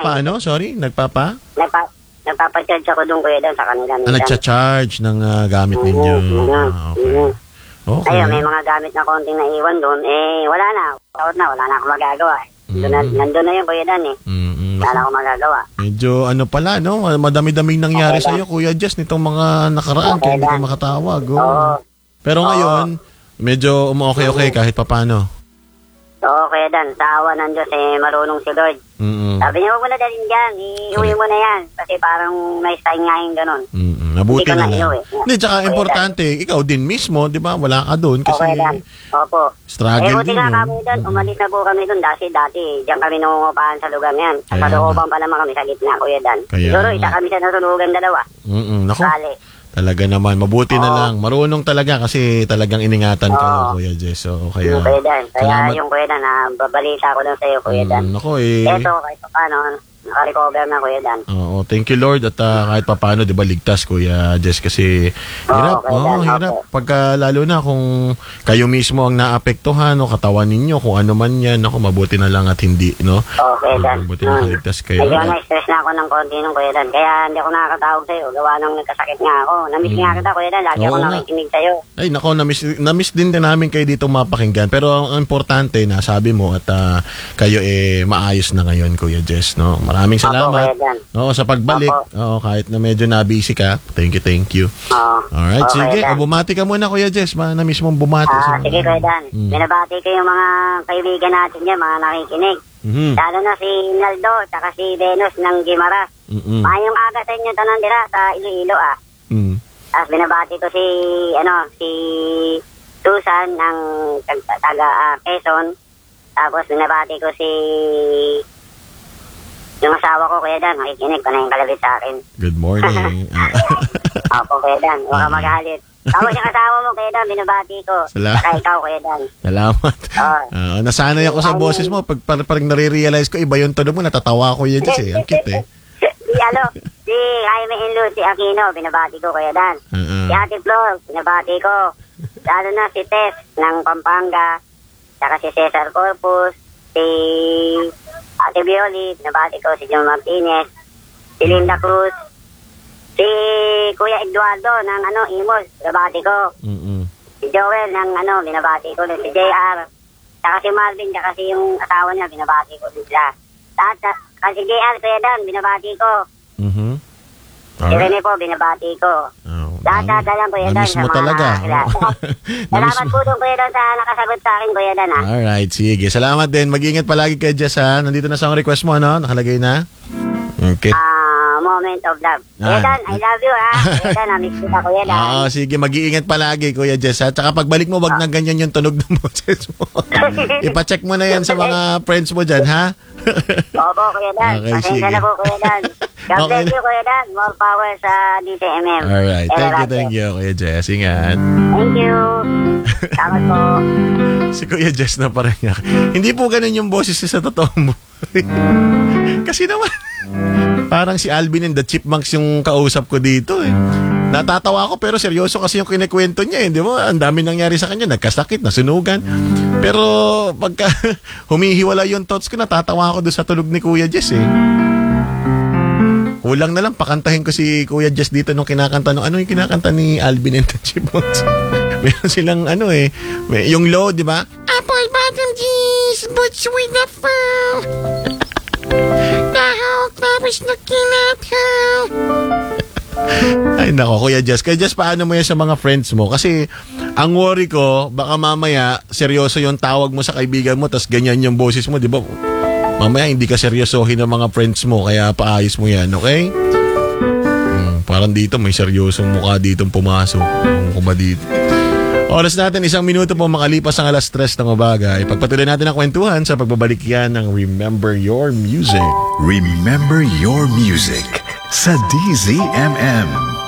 nagpapaano? Sorry, Nagpapa-charge ako doon kuya doon sa kanila. Nagcha-charge ng gamit ninyo. Okay. Okay. Ayun, may mga gamit na konting naiwan doon. Wala na. Wala na akong magagawa. Nandun na yung kuya doon Wala na akong magagawa. Medyo pala, no? Madami-daming nangyari sa'yo, Kuya Jess, nitong mga nakaraan. Kaya hindi ka makatawag. Pero ngayon, medyo okay kahit papano. Oo, Kuya Dan. Sa awa ng Diyos, marunong si Lord. Sabi niya, huwag mo na dalhin dyan. Iuwi mo na yan. Kasi parang may sign nga yung ganun. Mabuti na lang. Hindi, tsaka importante, ikaw din mismo, di ba? Wala ka doon kasi Opo. Struggle buti din nga kami doon. Umalis na po kami doon. Dati, diyan kami nangungupahan sa lugar na yan. At sa looban pa naman kami sa gitna, Kuya Dan. Siguro, isa kami sa nasulugan dalawa. Naku. Talaga naman, mabuti na lang. Marunong talaga kasi talagang iningatan ka, Kuya Jess. So, kaya yung Kuya Dan, babalita ko lang sa iyo, Kuya Dan. Naku Ito, kahit paano, naka-recover na, Kuya Dan. Thank you, Lord. At kahit paano, di ba, ligtas, Kuya Jess, kasi hirap. Hirap. Pagka lalo na kung kayo mismo ang naapektuhan o katawan ninyo, kung ano man yan, ako, mabuti na lang at hindi, no? Okay, Dan. Mabuti na ligtas kayo. Ayun, na-stress na ako ng konti nung Kuya Dan. Kaya hindi ako nakakatawag sa'yo. Gawa nang nagkasakit nga ako. Namiss nga kita, Kuya Dan. Lagi ako nakikinig sa'yo. Ay, nako, namiss din namin kayo dito mapakinggan. Pero ang importante, nasabi mo at kayo maayos na ngayon, Kuya Jess, no? Maraming salamat. Sa pagbalik. Kahit na medyo na-busy ka. Thank you. Alright, sige. Bumati ka muna, Kuya Jess. Na-miss mong bumati. Sige, Kuya Dan. Binabati ko yung mga kaibigan natin dyan, mga nakikinig. Lalo na si Naldo, saka si Venus ng Gimaras. Mayong aga sa inyo tanan dira sa Iloilo, Tapos binabati ko si Susan ng taga Quezon. Tapos binabati ko si yung asawa ko, Kuya Dan, makikinig ko na yung kalabit sa akin. Good morning. Opo, Kuya Dan, huwag ka magalit. Tapos yung asawa mo, Kuya Dan, binabati ko. Saka ikaw, Kuya Dan. Salamat. Nasanay ako sa boses mo. Parang nare-realize ko, iba yung tunog mo, natatawa ko yun kasi. Ang cute Si Jaime and Lucy Aquino, binabati ko, Kuya Dan. Si Ate Flor, binabati ko. Lalo na si Tess ng Pampanga, saka si Cesar Corpus, si Ate Bioli, binabati ko, si John Martinez, si Linda Cruz, si Kuya Eduardo ng Imos, binabati ko. Si Joel ng binabati ko, si JR, saka si Marvin, saka si yung asawa niya, binabati ko sila. Kasi JR, Kuya Dan, binabati ko. Si Rene po, binabati ko. Lahat lang, Kuya Dan. Namiss mo talaga. Salamat po doon, Kuya Dan, sa nakasagot sa akin, Kuya Dan. Alright, sige. Salamat din. Mag-ingat palagi kay Jess, ha? Nandito na sa request mo, Nakalagay na? Okay. Moment of love. Kuya Dan, I love you, ha? Kuya Dan, namiss kita, Kuya Dan. Sige. Mag-iingat palagi, Kuya Jess, ha? Tsaka pagbalik mo, wag na ganyan yung tunog ng boses mo. Ipacheck mo na yan sa mga friends mo dyan, ha? Opo, Kuya Dan. Okay, sige. Pasensya na po, Kuya Dan. God bless you, Kuya Dan. More power sa DTMM. Alright. Thank you, Kuya Jess. Ingat. Thank you. Salamat po. Si Kuya Jess na parang hindi po ganun yung boses sa totoo mo. Kasi naman, parang si Alvin and the Chipmunks yung kausap ko dito, Natatawa ako pero seryoso kasi yung kinikwento niya, di ba? Ang dami nangyari sa kanya, nagkasakit, nasunugan. Pero pagka humihiwala yung thoughts ko, natatawa ako doon sa tulog ni Kuya Jess, Kulang na lang, pakantahin ko si Kuya Jess dito nung kinakanta. Ano yung kinakanta ni Alvin and the Chipmunks? Meron silang yung low, di ba? Apple bottom jeans, but sweet the fur. Dahil tapos nakinat her. Ay nako, Kuya Jess. Kuya Jess, paano mo yan sa mga friends mo? Kasi ang worry ko, baka mamaya seryoso yung tawag mo sa kaibigan mo, tas ganyan yung boses mo, di ba? Mamaya hindi ka seryosohin ng mga friends mo, kaya paayos mo yan, okay? Parang dito may seryosong mukha ditong pumasok. Kung ba dito. Oras natin, 1 minuto po makalipas ang 3:00 ng umaga. Ipagpatuloy natin ang kwentuhan sa pagbabalik yan ng Remember Your Music. Remember Your Music sa DZMM.